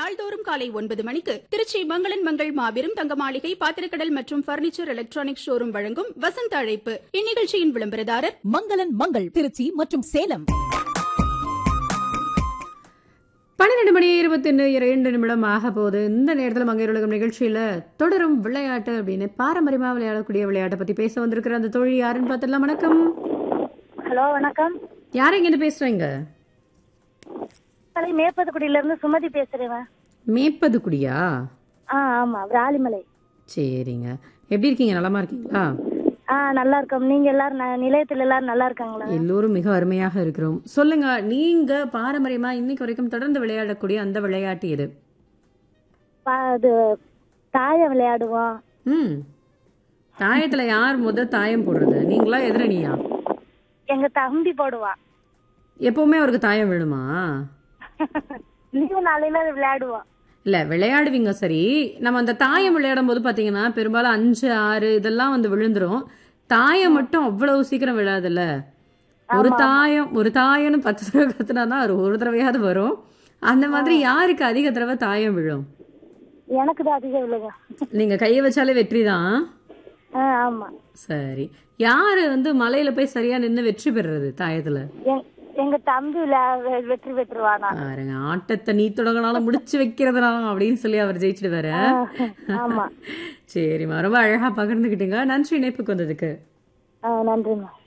நாள்தோறும் காலை 9 மணிக்கு திருச்சி மங்களன் மங்கள் மாபெரும் தங்க மாளிகை பாத்திரக்கடல் மற்றும் பர்னிச்சர் எலக்ட்ரானிக் ஷோரூம் வழங்கும் வசந்த அழைப்பு. இந்நிகழ்ச்சியின் விளம்பரதாரர் மங்களன் மங்கள் திருச்சி மற்றும் சேலம். 12:22 ஆக போகுது. இந்த நேரத்தில் மங்கையர் நிகழ்ச்சியில தொடரும் விளையாட்டு அப்படின்னு பாரம்பரியமா விளையாடக்கூடிய விளையாட்டை பத்தி பேச வந்திருக்கிற அந்த தோழி யாருன்னு பார்த்துடலாம். வணக்கம். ஹலோ, வணக்கம். யாரும் இங்க பேசுறீங்க? மேப்பதுக்குடியில இருந்து சுமதி பேசுறேன். மேப்பதுக்குடியா? ஆமா, விராலிமலை. சரிங்க. எப்படி இருக்கீங்க? நலமா இருக்கீங்களா? நல்லா இருக்கோம். நீங்க எல்லாரும் நிலையத்துல எல்லாரும் நல்லா இருக்காங்களா? எல்லோரும் மிக அருமையாக இருக்கிறோம். சொல்லுங்க, நீங்க பாரம்பரியமா இன்னைக்கு வரைக்கும் தொடர்ந்து விளையாடக்கூடிய அந்த விளையாட்டு எது? அது தாயம் விளையாடுவோம். தாயத்துல யார் தாயம் போடுறது? நீங்களா எதிரணியா? எங்க தம்பி போடுவான். எப்பவுமே அவருக்கு தாயம் வேணுமா? லீவு நாளையில விளையாடுவோம். இல்ல, விளையாடுவீங்க சரி. நம்ம அந்த தாயம் விளையாடும் போது பாத்தீங்கன்னா பெரும்பாலும் 5, 6 இதெல்லாம் விழுந்துரும். தாயம் மட்டும் அவ்வளவு சீக்கிரம் விழாதுல்ல. ஒரு தாயம்னு 10 தடவை கத்துனாதான் ஒரு தடவையாவது வரும். அந்த மாதிரி யாருக்கு அதிக தடவை தாயம் விழும்? எனக்கு தான் அதிகம் விழுங்க. நீங்க கைய வச்சாலே வெற்றி தான். ஆமா. சரி, யாரு மலையில போய் சரியா நின்னு வெற்றி பெறுறது தாயத்துல? எங்க தம்பி வெற்றி பெற்றுவானா. ஆட்டத்தை நீ தொடங்கினாலும் முடிச்சு வைக்கிறதுனாலும் அப்படின்னு சொல்லி அவர் ஜெயிச்சுடுவாரு. சரிம்மா, ரொம்ப அழகா பகிர்ந்துக்கிட்டீங்க. நன்றி இணைப்புக்கு வந்ததுக்கு. நன்றிம்மா.